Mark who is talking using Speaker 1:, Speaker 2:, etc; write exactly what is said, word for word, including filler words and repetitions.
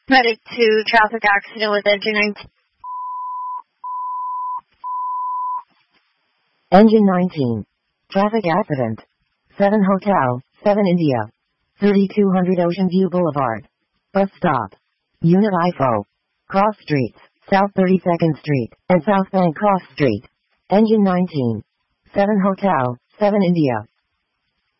Speaker 1: Medic two, traffic accident with engine nineteen.
Speaker 2: Engine nineteen. Traffic accident. seven Hotel, seven India. thirty-two hundred Ocean View Boulevard. Bus stop. Unit I F O. Cross Streets, South thirty-second Street, and South Bank Cross Street. Engine nineteen. seven Hotel, seven India.